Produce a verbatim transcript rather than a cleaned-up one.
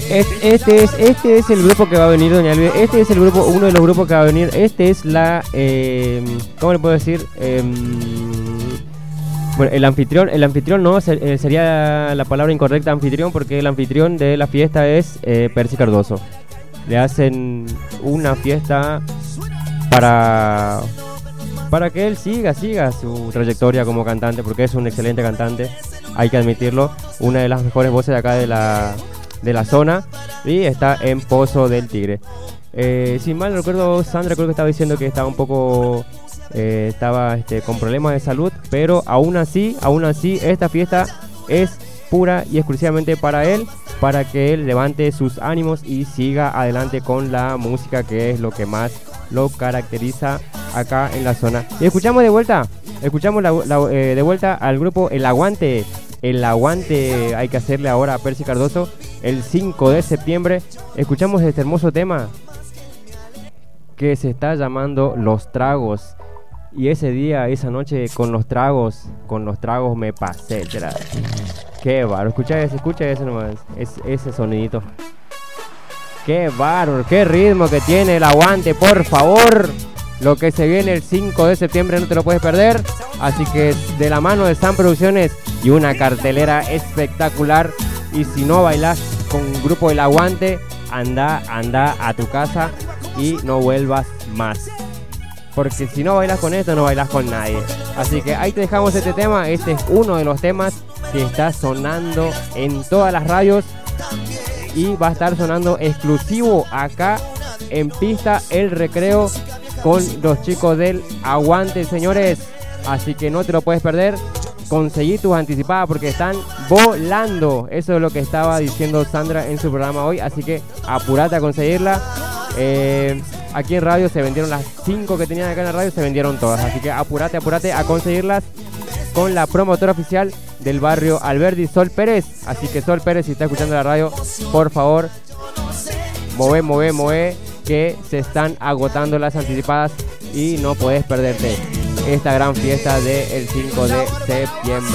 Es- Este es, este es el grupo que va a venir, doña Elvia. Este es el grupo, uno de los grupos que va a venir. Este es la, eh, ¿cómo le puedo decir? Em, bueno, el anfitrión, el anfitrión no, se- eh, sería la palabra incorrecta anfitrión, porque el anfitrión de la fiesta es eh, Percy Cardoso. Le hacen una fiesta para, para que él siga, siga su trayectoria como cantante, porque es un excelente cantante, hay que admitirlo. Una de las mejores voces de acá de la, de la zona, y está en Pozo del Tigre. Eh, si mal no recuerdo, Sandra creo que estaba diciendo que estaba un poco... Eh, estaba este, con problemas de salud, pero aún así, aún así, esta fiesta es pura y exclusivamente para él, para que él levante sus ánimos y siga adelante con la música, que es lo que más lo caracteriza acá en la zona. Y escuchamos de vuelta, escuchamos la, la, eh, de vuelta al grupo El Aguante. El Aguante hay que hacerle ahora a Percy Cardoso el cinco de septiembre. Escuchamos este hermoso tema que se está llamando Los Tragos. Y ese día, esa noche, con los tragos, con los tragos me pasé. Chera. Qué bárbaro, escucha ese, escucha ese nomás, es, ese sonidito. Qué bárbaro, qué ritmo que tiene El Aguante, por favor. Lo que se viene el cinco de septiembre no te lo puedes perder. Así que de la mano de Sam Producciones y una cartelera espectacular. Y si no bailas con un grupo El Aguante, anda, anda a tu casa y no vuelvas más. Porque si no bailas con esto, no bailas con nadie. Así que ahí te dejamos este tema. Este es uno de los temas que está sonando en todas las radios. Y va a estar sonando exclusivo acá en Pista El Recreo con los chicos del Aguante, señores. Así que no te lo puedes perder. Conseguí tus anticipadas porque están volando. Eso es lo que estaba diciendo Sandra en su programa hoy. Así que apurate a conseguirla. Eh... Aquí en radio se vendieron las cinco que tenían acá en la radio, se vendieron todas. Así que apurate, apurate a conseguirlas con la promotora oficial del barrio Alberdi, Sol Pérez. Así que Sol Pérez, si está escuchando la radio, por favor, move, move, move, que se están agotando las anticipadas y no puedes perderte esta gran fiesta del cinco de septiembre.